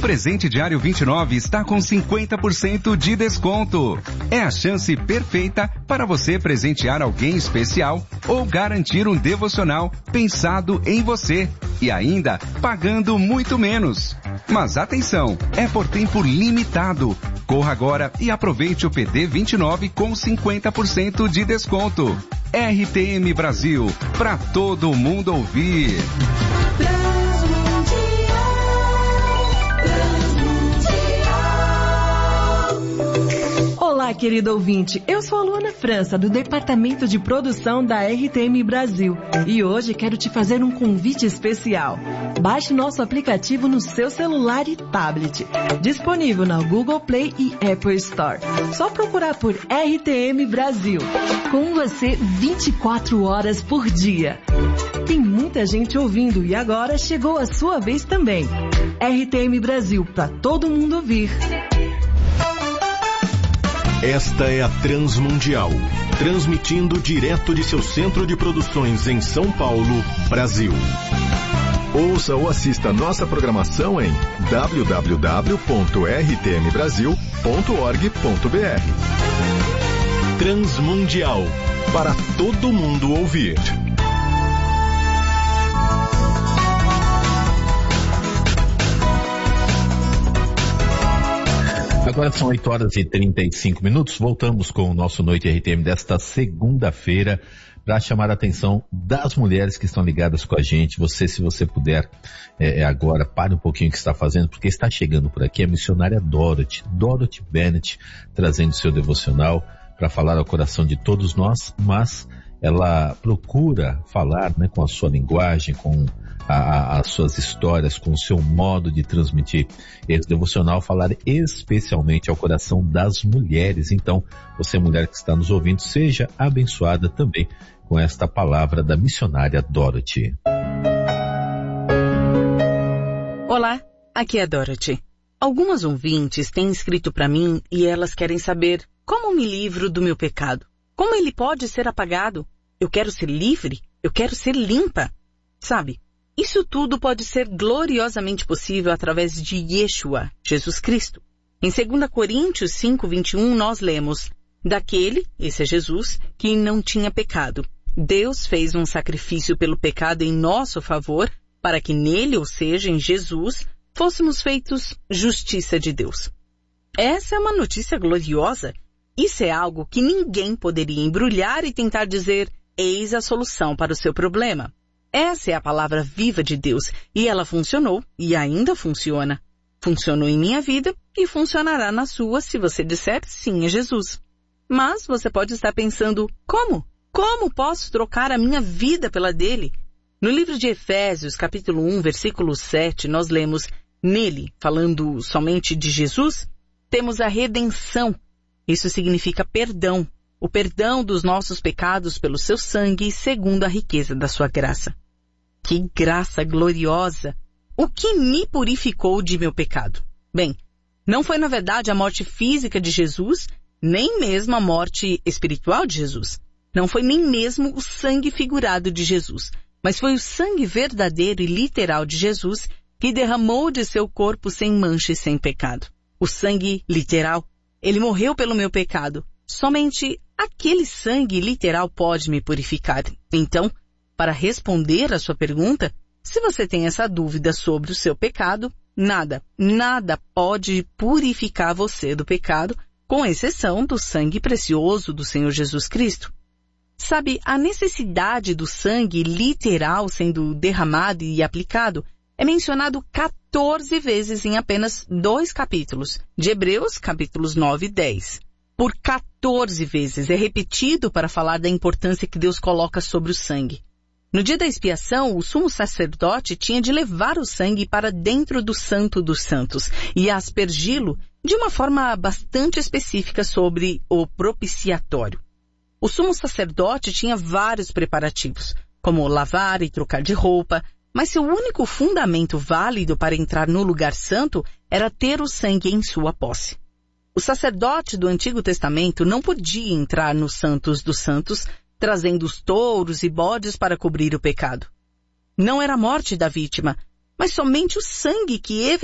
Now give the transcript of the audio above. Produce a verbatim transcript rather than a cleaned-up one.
presente diário vinte e nove está com cinquenta por cento de desconto. É a chance perfeita para você presentear alguém especial ou garantir um devocional pensado em você e ainda pagando muito menos. Mas atenção, é por tempo limitado. Corra agora e aproveite o P D vinte e nove com cinquenta por cento de desconto. R T M Brasil, para todo mundo ouvir. Olá, querido ouvinte, eu sou a Luana França, do Departamento de Produção da R T M Brasil. E hoje quero te fazer um convite especial. Baixe nosso aplicativo no seu celular e tablet. Disponível na Google Play e Apple Store. Só procurar por R T M Brasil. Com você vinte e quatro horas por dia. Tem muita gente ouvindo e agora chegou a sua vez também. R T M Brasil, para todo mundo ouvir. Esta é a Transmundial, transmitindo direto de seu centro de produções em São Paulo, Brasil. Ouça ou assista nossa programação em w w w ponto r t m brasil ponto org ponto b r. Transmundial, para todo mundo ouvir. Agora são oito horas e trinta e cinco minutos. Voltamos com o nosso Noite R T M desta segunda-feira para chamar a atenção das mulheres que estão ligadas com a gente. Você, se você puder, é, agora, pare um pouquinho o que está fazendo, porque está chegando por aqui a missionária Dorothy, Dorothy Bennett, trazendo seu devocional para falar ao coração de todos nós, mas ela procura falar, né, com a sua linguagem, com a, a, as suas histórias, com o seu modo de transmitir esse devocional, falar especialmente ao coração das mulheres. Então, você, mulher que está nos ouvindo, seja abençoada também com esta palavra da missionária Dorothy. Olá, aqui é a Dorothy. Algumas ouvintes têm escrito para mim e elas querem saber como me livro do meu pecado. Como ele pode ser apagado? Eu quero ser livre, eu quero ser limpa. Sabe, isso tudo pode ser gloriosamente possível através de Yeshua, Jesus Cristo. Em dois Coríntios cinco, vinte e um, nós lemos: daquele, esse é Jesus, que não tinha pecado. Deus fez um sacrifício pelo pecado em nosso favor, para que nele, ou seja, em Jesus, fôssemos feitos justiça de Deus. Essa é uma notícia gloriosa. Isso é algo que ninguém poderia embrulhar e tentar dizer: eis a solução para o seu problema. Essa é a palavra viva de Deus, e ela funcionou, e ainda funciona. Funcionou em minha vida, e funcionará na sua se você disser sim a Jesus. Mas você pode estar pensando: como? Como posso trocar a minha vida pela dele? No livro de Efésios, capítulo um, versículo sete, nós lemos: nele, falando somente de Jesus, temos a redenção. Isso significa perdão, o perdão dos nossos pecados pelo seu sangue, segundo a riqueza da sua graça. Que graça gloriosa! O que me purificou de meu pecado? Bem, não foi na verdade a morte física de Jesus, nem mesmo a morte espiritual de Jesus. Não foi nem mesmo o sangue figurado de Jesus, mas foi o sangue verdadeiro e literal de Jesus que derramou de seu corpo sem mancha e sem pecado. O sangue literal. Ele morreu pelo meu pecado. Somente aquele sangue literal pode me purificar. Então, para responder à sua pergunta, se você tem essa dúvida sobre o seu pecado, nada, nada pode purificar você do pecado, com exceção do sangue precioso do Senhor Jesus Cristo. Sabe, a necessidade do sangue literal sendo derramado e aplicado é mencionado quatorze vezes em apenas dois capítulos, de Hebreus, capítulos nove e dez. Por quatorze vezes é repetido para falar da importância que Deus coloca sobre o sangue. No dia da expiação, o sumo sacerdote tinha de levar o sangue para dentro do Santo dos Santos e aspergi-lo de uma forma bastante específica sobre o propiciatório. O sumo sacerdote tinha vários preparativos, como lavar e trocar de roupa, mas seu único fundamento válido para entrar no lugar santo era ter o sangue em sua posse. O sacerdote do Antigo Testamento não podia entrar nos Santos dos Santos trazendo os touros e bodes para cobrir o pecado. Não era a morte da vítima, mas somente o sangue que